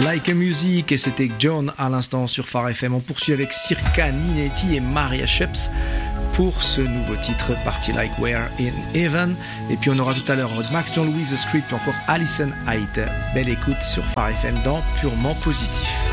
Like a Music, et c'était John à l'instant sur Phare FM. On poursuit avec Circa Ninetti et Maria Sheps pour ce nouveau titre, Party Like We're in Heaven. Et puis on aura tout à l'heure Max John Louis, The Script ou encore Alison Height. Belle écoute sur Phare FM dans Purement Positif.